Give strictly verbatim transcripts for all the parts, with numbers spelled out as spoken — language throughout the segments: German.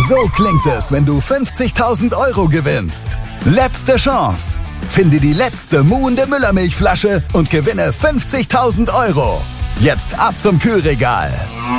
So klingt es, wenn du fünfzigtausend Euro gewinnst. Letzte Chance. Finde die letzte muhende Müllermilchflasche und gewinne fünfzigtausend Euro. Jetzt ab zum Kühlregal.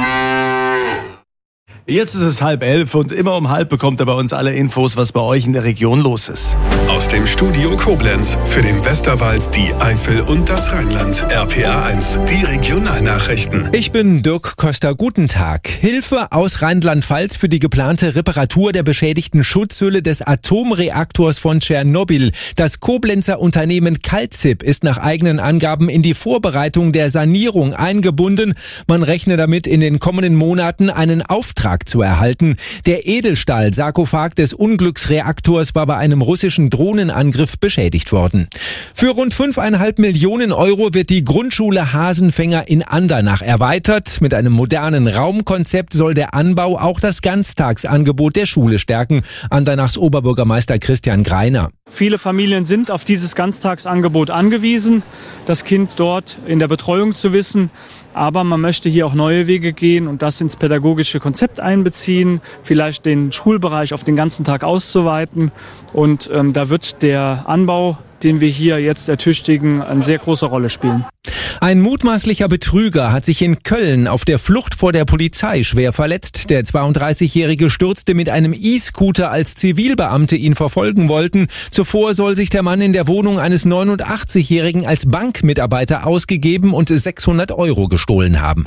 Jetzt ist es halb elf und immer um halb bekommt ihr bei uns alle Infos, was bei euch in der Region los ist. Aus dem Studio Koblenz für den Westerwald, die Eifel und das Rheinland. R P R eins, die Regionalnachrichten. Ich bin Dirk Köster, guten Tag. Hilfe aus Rheinland-Pfalz für die geplante Reparatur der beschädigten Schutzhülle des Atomreaktors von Tschernobyl. Das Koblenzer Unternehmen Calzip ist nach eigenen Angaben in die Vorbereitung der Sanierung eingebunden. Man rechne damit, in den kommenden Monaten einen Auftrag zu erhalten. Der Edelstahl-Sarkophag des Unglücksreaktors war bei einem russischen Drohnenangriff beschädigt worden. Für rund fünfeinhalb Millionen Euro wird die Grundschule Hasenfänger in Andernach erweitert. Mit einem modernen Raumkonzept soll der Anbau auch das Ganztagsangebot der Schule stärken. Andernachs Oberbürgermeister Christian Greiner. Viele Familien sind auf dieses Ganztagsangebot angewiesen, das Kind dort in der Betreuung zu wissen. Aber man möchte hier auch neue Wege gehen und das ins pädagogische Konzept einbeziehen, vielleicht den Schulbereich auf den ganzen Tag auszuweiten. Und ähm, da wird der Anbau, den wir hier jetzt ertüchtigen, eine sehr große Rolle spielen. Ein mutmaßlicher Betrüger hat sich in Köln auf der Flucht vor der Polizei schwer verletzt. Der zweiunddreißigjährige stürzte mit einem E-Scooter, als Zivilbeamte ihn verfolgen wollten. Zuvor soll sich der Mann in der Wohnung eines neunundachtzigjährigen als Bankmitarbeiter ausgegeben und sechshundert Euro gestohlen haben.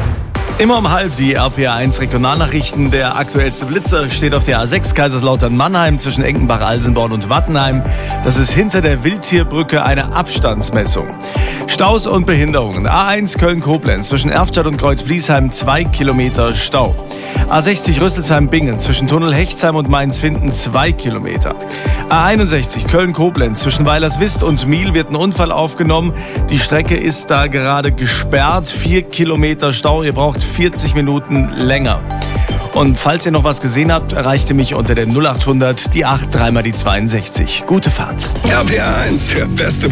Immer um halb die R P R eins Regionalnachrichten. Der aktuellste Blitzer steht auf der A sechs Kaiserslautern-Mannheim zwischen Eckenbach-Alsenborn und Wattenheim. Das ist hinter der Wildtierbrücke eine Abstandsmessung. Staus und Behinderungen. A eins Köln-Koblenz zwischen Erftstadt und Kreuz-Bliesheim zwei Kilometer Stau. A sechzig Rüsselsheim-Bingen zwischen Tunnel Hechtsheim und Mainz-Finden zwei Kilometer. A einundsechzig Köln-Koblenz zwischen Weilerswist und Miel wird ein Unfall aufgenommen. Die Strecke ist da gerade gesperrt. Vier Kilometer Stau. Ihr braucht vierzig Minuten länger. Und falls ihr noch was gesehen habt, erreicht ihr mich unter der null achthundert, die acht, dreimal die zweiundsechzig. Gute Fahrt. R P R eins, der beste